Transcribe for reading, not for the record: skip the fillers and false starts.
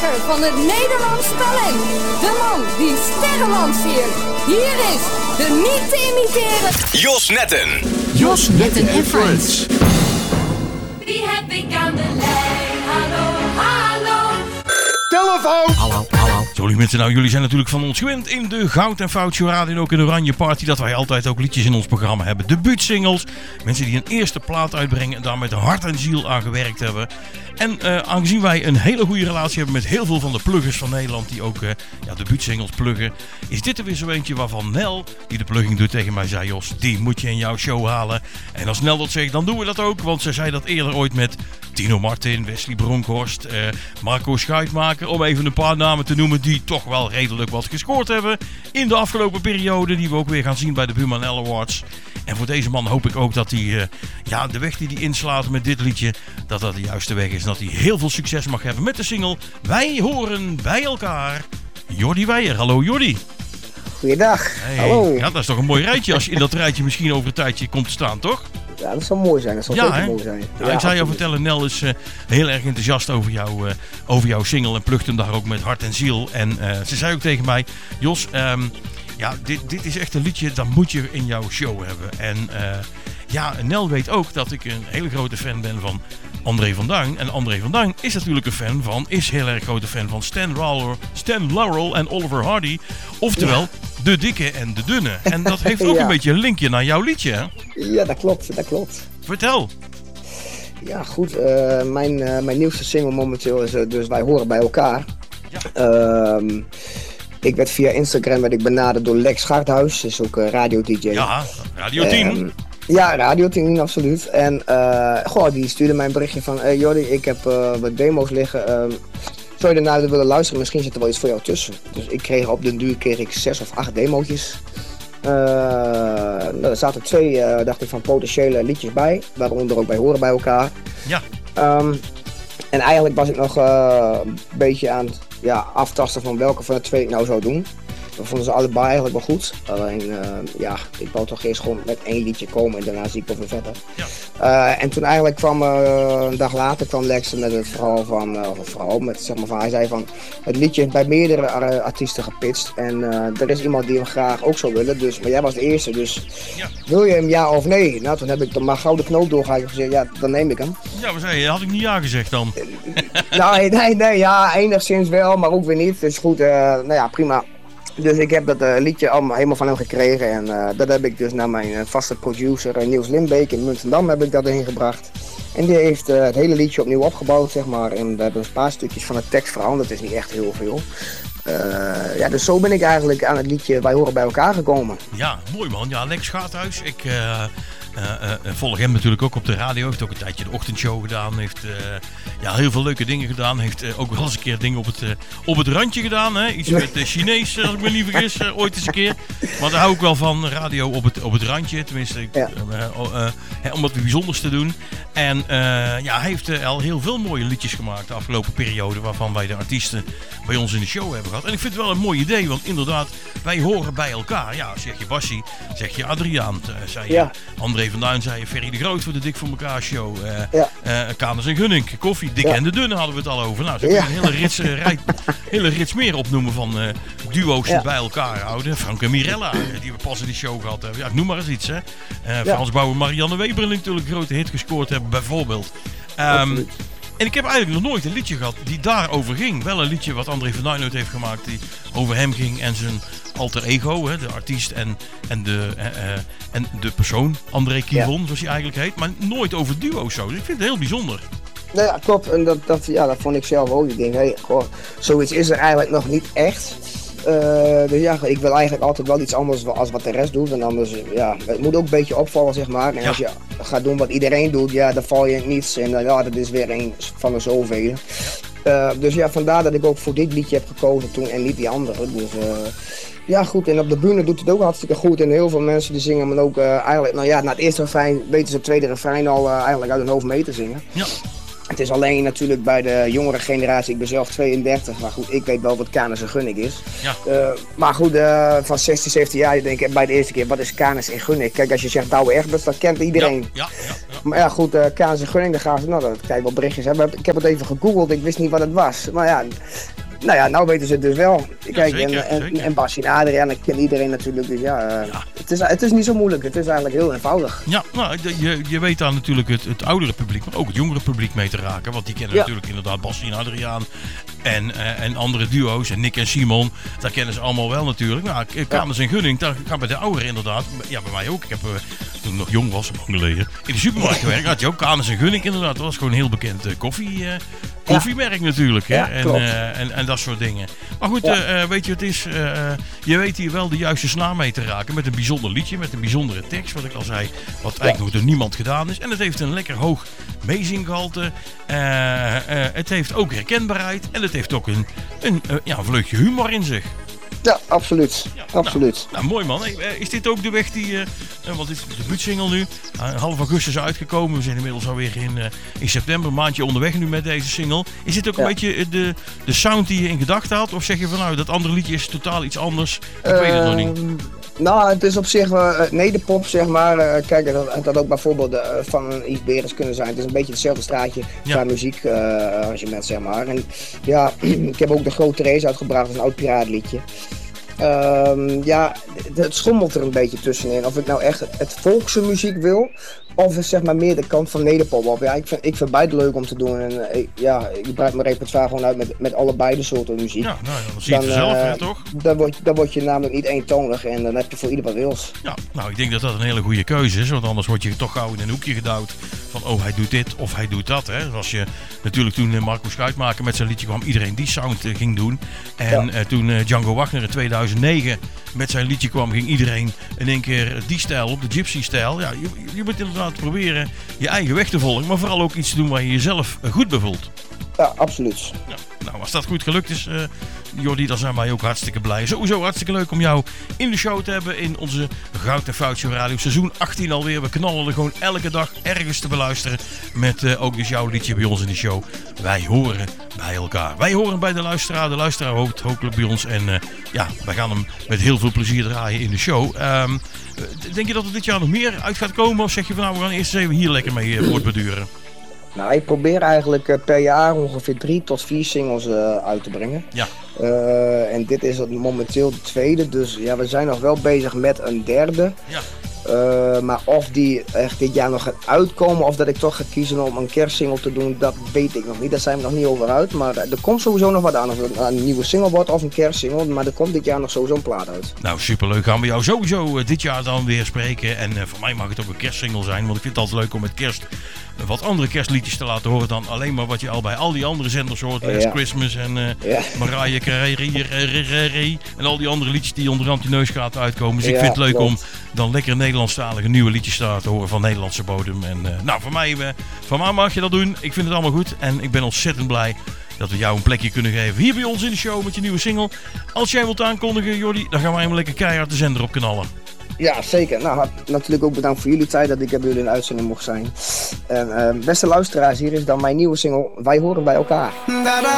uitdager van het Nederlands talent. De man die sterren lanceert. Hier is de niet te imiteren Jos Netten. Jos Netten en Friends. Wie heb ik aan de lijn? Hallo, hallo. Telefoon! Hallo. Zo lieve mensen, nou jullie zijn natuurlijk van ons gewend in de Goud en Fout Show Radio en ook in de Oranje Party dat wij altijd ook liedjes in ons programma hebben. Debuutsingles, mensen die een eerste plaat uitbrengen en daar met hart en ziel aan gewerkt hebben. En aangezien wij een hele goede relatie hebben met heel veel van de pluggers van Nederland die ook debuutsingles pluggen, is dit er weer zo eentje waarvan Nel, die de plugging doet, tegen mij zei: Jos, die moet je in jouw show halen. En als Nel dat zegt, dan doen we dat ook, want ze zei dat eerder ooit met Tino Martin, Wesley Bronkhorst, Marco Schuitmaker, om even een paar namen te noemen die toch wel redelijk wat gescoord hebben in de afgelopen periode, die we ook weer gaan zien bij de Buma Nel Awards. En voor deze man hoop ik ook dat hij de weg die hij inslaat met dit liedje, dat dat de juiste weg is. En dat hij heel veel succes mag hebben met de single Wij Horen Bij Elkaar. Jordi Weijer. Hallo Jordi. Goeiedag. Hey. Hallo. Ja, dat is toch een mooi rijtje als je in dat rijtje misschien over een tijdje komt te staan, toch? Ja, dat zal mooi zijn. Dat zal zeker mooi zijn. Ja, ik zou jou vertellen, Nel is heel erg enthousiast over jouw single en plugt hem daar ook met hart en ziel. En ze zei ook tegen mij: Jos, dit is echt een liedje, dat moet je in jouw show hebben. En Nel weet ook dat ik een hele grote fan ben van André van Duin. En André van Duin is natuurlijk is heel erg grote fan van Stan Laurel en Oliver Hardy. Oftewel, de dikke en de dunne. En dat heeft ook een beetje een linkje naar jouw liedje, hè? Ja, dat klopt. Vertel. Ja, goed. Mijn nieuwste single momenteel is dus Wij Horen Bij Elkaar. Ja. Ik werd via Instagram benaderd door Lex Scharthuis. Dat is ook radio-dj. Ja, Radio 10. Ja, Radio 10, absoluut. En die stuurde mij een berichtje van: Jordi, ik heb wat demo's liggen. Zou je ernaar willen luisteren? Misschien zit er wel iets voor jou tussen. Dus ik kreeg op den duur 6 of 8 demo's. Er zaten 2, dacht ik, van potentiële liedjes bij. Waaronder ook Wij Horen Bij Elkaar. Ja. En eigenlijk was ik nog een beetje aan het aftasten van welke van de 2 ik nou zou doen. We vonden ze allebei eigenlijk wel goed. Alleen, ik wou toch eerst gewoon met 1 liedje komen en daarna zie ik wel weer verder. Ja. En toen eigenlijk kwam, een dag later kwam Lex met het verhaal hij zei van: het liedje is bij meerdere artiesten gepitcht en er is iemand die hem graag ook zou willen, maar jij was de eerste, dus wil je hem ja of nee? Nou, toen heb ik maar gauw de knoop doorgehaald en gezegd: ja, dan neem ik hem. Ja, maar zei je, had ik niet ja gezegd dan? Nee, ja, enigszins wel, maar ook weer niet. Dus goed, prima. Dus ik heb dat liedje allemaal helemaal van hem gekregen en dat heb ik dus naar mijn vaste producer Niels Lindbeek in Muntendam heb ik dat erin gebracht. En die heeft het hele liedje opnieuw opgebouwd, zeg maar, en we hebben een paar stukjes van de tekst veranderd, het is niet echt heel veel. Dus zo ben ik eigenlijk aan het liedje Wij Horen Bij Elkaar gekomen. Ja, mooi man. Ja, Lex Scharthuis. Ik volg hem natuurlijk ook op de radio. Heeft ook een tijdje de ochtendshow gedaan. Heeft heel veel leuke dingen gedaan. Heeft ook wel eens een keer dingen op het randje gedaan. Hè? Iets met Chinees, als ik me niet vergis, ooit eens een keer. Maar daar hou ik wel van, radio op het randje. Tenminste, om wat bijzonders te doen. En hij heeft al heel veel mooie liedjes gemaakt de afgelopen periode. Waarvan wij de artiesten bij ons in de show hebben gehad. En ik vind het wel een mooi idee. Want inderdaad, wij horen bij elkaar. Ja, zeg je Bassie, zeg je Adriaan. Zei je André van Duin, zei je Ferry de Groot voor de Dik voor elkaar show. Kaners en Gunning, Koffie, Dik en de Dunne hadden we het al over. Nou, zo kun je een hele rits meer opnoemen van duo's die bij elkaar houden. Frank en Mirella, die we pas in die show gehad hebben. Ja, ik noem maar eens iets, hè. Frans Bauer, Marianne Weberling natuurlijk een grote hit gescoord hebben, bijvoorbeeld. En ik heb eigenlijk nog nooit een liedje gehad die daarover ging. Wel een liedje wat André van Duin ooit heeft gemaakt die over hem ging en zijn alter ego, hè, de artiest en de persoon, André Kivon, zoals hij eigenlijk heet. Maar nooit over duo's zo. Dus ik vind het heel bijzonder. Nou ja, klopt. En dat vond ik zelf ook. Ik denk, zoiets is er eigenlijk nog niet echt. Dus ik wil eigenlijk altijd wel iets anders als wat de rest doet. En anders, het moet ook een beetje opvallen, zeg maar. En als je gaat doen wat iedereen doet, dan val je in het niets. En dat is weer een van de zoveel. Dus vandaar dat ik ook voor dit liedje heb gekozen toen en niet die andere. Dus goed, en op de bühne doet het ook hartstikke goed. En heel veel mensen die zingen me ook eigenlijk, na het eerste refrein weten ze het tweede refrein al eigenlijk uit hun hoofd mee te zingen. Ja. Het is alleen natuurlijk bij de jongere generatie, ik ben zelf 32, maar goed, ik weet wel wat Kaners en Gunnik is. Ja. Maar goed, van 16, 17 jaar denk ik bij de eerste keer, wat is Kaners en Gunnik? Kijk, als je zegt Douwe Egberts, dat kent iedereen. Maar ja, goed, KNS Gunning, daar gaan ze, nou, dat kijk wat berichtjes hebben. Ik heb het even gegoogeld, ik wist niet wat het was. Maar ja, nou ja, nou weten ze het dus wel. Kijk, zeker, en Basje en Adriaan, dat kent iedereen natuurlijk. Dus ja, het is niet zo moeilijk. Het is eigenlijk heel eenvoudig. Ja, nou, je weet daar natuurlijk het oudere publiek, maar ook het jongere publiek mee te raken. Want die kennen natuurlijk inderdaad Basje en Adriaan en andere duo's. En Nick en Simon, daar kennen ze allemaal wel natuurlijk. Nou, KNS en Gunning, daar gaan bij de ouderen inderdaad. Ja, bij mij ook. Ik heb toen ik nog jong was, lang geleden, in de supermarkt gewerkt. Had je ook KNS en Gunning inderdaad. Dat was gewoon een heel bekend koffiemerk natuurlijk. Hè? Ja, en dat soort dingen. Maar goed, weet je, het is, je weet hier wel de juiste snaar mee te raken met een bijzonder liedje, met een bijzondere tekst, wat ik al zei, wat eigenlijk nog door niemand gedaan is. En het heeft een lekker hoog meezinggehalte. Het heeft ook herkenbaarheid en het heeft ook een vleugje humor in zich. Ja, absoluut. Ja, absoluut. Nou, mooi man. Is dit ook de weg die, wat is de debuutsingle nu? Half augustus uitgekomen. We zijn inmiddels alweer in september, een maandje onderweg nu met deze single. Is dit ook een beetje de sound die je in gedachten had? Of zeg je van nou, dat andere liedje is totaal iets anders? Ik weet het nog niet. Nou, het is op zich nederpop, zeg maar. Kijk, dat had ook bijvoorbeeld van een Yves Berends kunnen zijn. Het is een beetje hetzelfde straatje qua muziekarrangement, zeg maar. En ja, ik heb ook de Grote Race uitgebracht, dat is een oud piraatliedje. Het schommelt er een beetje tussenin. Of ik nou echt het volkse muziek wil, of zeg maar meer de kant van nederpop op. Ja, ik vind beide leuk om te doen. En ik gebruik mijn repertoire gewoon uit met allebei de soorten muziek. Ja, nou ja, dan zie je het zelf, hè, toch? Dan word je namelijk niet eentonig en dan heb je voor ieder wat wils. Ja, nou, ik denk dat dat een hele goede keuze is. Want anders word je toch gauw in een hoekje gedouwd van hij doet dit of hij doet dat. Hè. Als je natuurlijk toen Marco Schuitmaker met zijn liedje kwam, iedereen die sound ging doen. En toen Django Wagner in 2009 met zijn liedje kwam, ging iedereen in één keer die stijl op, de gypsy-stijl. Ja, je moet inderdaad proberen je eigen weg te volgen, maar vooral ook iets te doen waar je jezelf goed bij voelt. Ja, absoluut. Ja, nou, als dat goed gelukt is, Jordi, dan zijn wij ook hartstikke blij. Sowieso hartstikke leuk om jou in de show te hebben in onze Goud en Fout Show Radio seizoen 18 alweer. We knallen er gewoon elke dag ergens te beluisteren met ook dus jouw liedje bij ons in de show. Wij horen bij elkaar. Wij horen bij de luisteraar hoort hopelijk bij ons. En wij gaan hem met heel veel plezier draaien in de show. Denk je dat er dit jaar nog meer uit gaat komen? Of zeg je van nou, we gaan eerst even hier lekker mee voortbeduren? Nou, ik probeer eigenlijk per jaar ongeveer 3 tot 4 singles uit te brengen. Ja. En dit is momenteel de tweede, dus ja, we zijn nog wel bezig met een derde. Ja. Maar of die echt dit jaar nog gaat uitkomen of dat ik toch ga kiezen om een kerstsingle te doen, dat weet ik nog niet. Daar zijn we nog niet over uit. Maar er komt sowieso nog wat aan. Of het een nieuwe single wordt of een kerstsingle. Maar er komt dit jaar nog sowieso een plaat uit. Nou, superleuk. Gaan we jou sowieso dit jaar dan weer spreken. En voor mij mag het ook een kerstsingle zijn. Want ik vind het altijd leuk om met kerst wat andere kerstliedjes te laten horen dan alleen maar wat je al bij al die andere zenders hoort. Last Christmas en Mariah Carey en al die andere liedjes die onder die neus gaat uitkomen. Dus ik vind het leuk om dan lekker Nederlandstalige nieuwe liedjes te laten horen van Nederlandse bodem. En nou, van mij mag je dat doen. Ik vind het allemaal goed en ik ben ontzettend blij dat we jou een plekje kunnen geven hier bij ons in de show met je nieuwe single. Als jij wilt aankondigen, Jordi, dan gaan wij hem lekker keihard de zender op knallen. Ja, zeker. Nou, natuurlijk ook bedankt voor jullie tijd dat ik bij jullie in de uitzending mocht zijn. En beste luisteraars, hier is dan mijn nieuwe single Wij horen bij elkaar.